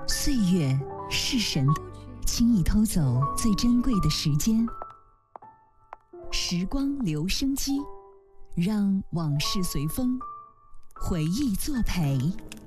岁月是神，轻易偷走最珍贵的时间。时光留声机，让往事随风，回忆作陪。